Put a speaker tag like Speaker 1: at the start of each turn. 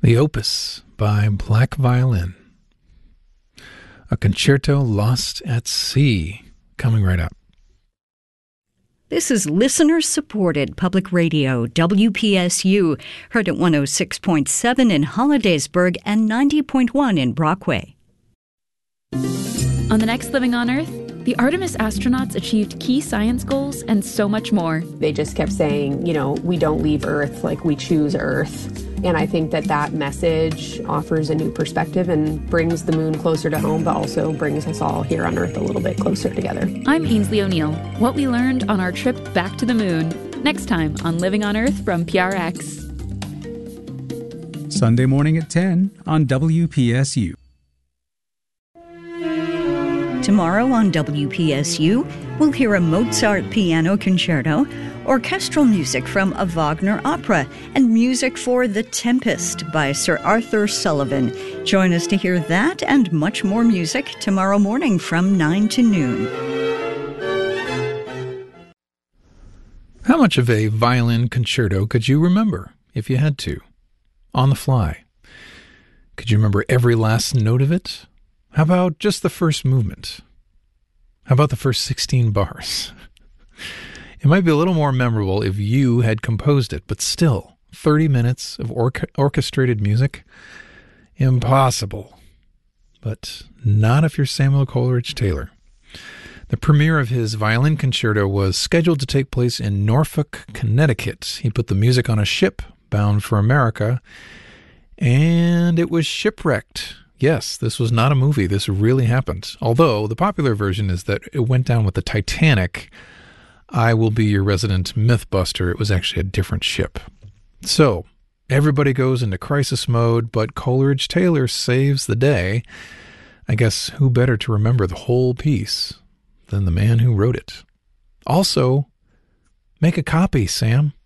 Speaker 1: The Opus by Black Violin. A Concerto Lost at Sea, coming right up.
Speaker 2: This is listener-supported public radio, WPSU, heard at 106.7 in Hollidaysburg and 90.1 in Brockway.
Speaker 3: On the next Living on Earth, the Artemis astronauts achieved key science goals and so much more.
Speaker 4: They just kept saying, we don't leave Earth, like we choose Earth. And I think that message offers a new perspective and brings the moon closer to home, but also brings us all here on Earth a little bit closer together.
Speaker 3: I'm Ainsley O'Neill. What we learned on our trip back to the moon. Next time on Living on Earth from PRX.
Speaker 5: Sunday morning at 10 on WPSU.
Speaker 2: Tomorrow on WPSU, we'll hear a Mozart piano concerto, orchestral music from a Wagner opera, and music for The Tempest by Sir Arthur Sullivan. Join us to hear that and much more music tomorrow morning from 9 to noon.
Speaker 1: How much of a violin concerto could you remember if you had to? On the fly. Could you remember every last note of it? How about just the first movement? How about the first 16 bars? It might be a little more memorable if you had composed it, but still, 30 minutes of orchestrated music? Impossible. But not if you're Samuel Coleridge Taylor. The premiere of his violin concerto was scheduled to take place in Norfolk, Connecticut. He put the music on a ship bound for America, and it was shipwrecked. Yes, this was not a movie. This really happened. Although the popular version is that it went down with the Titanic. I will be your resident mythbuster. It was actually a different ship. So, everybody goes into crisis mode, but Coleridge Taylor saves the day. I guess who better to remember the whole piece than the man who wrote it? Also, make a copy, Sam.